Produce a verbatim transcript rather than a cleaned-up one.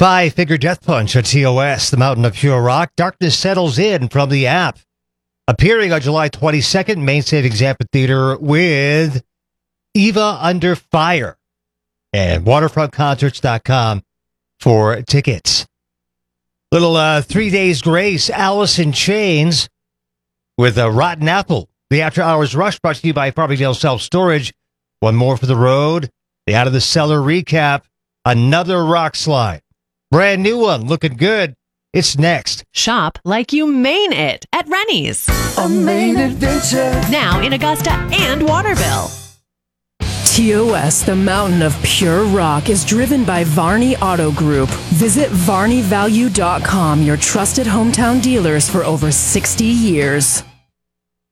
Five-Finger Death Punch at T O S, the Mountain of Pure Rock. Darkness Settles In from the app. Appearing on July twenty-second, Main Savings Amphitheater with Eva Under Fire. And waterfront concerts dot com for tickets. Little uh, Three Days Grace, Alice in Chains with a Rotten Apple. The After Hours Rush brought to you by Farmingdale Self Storage. One more for the road. The Out of the Cellar recap. Another rock slide. Brand new one, looking good. It's next. Shop like you mean it at Rennie's. A main adventure. Now in Augusta and Waterville. T O S, the Mountain of Pure Rock, is driven by Varney Auto Group. Visit varney value dot com, your trusted hometown dealers for over sixty years.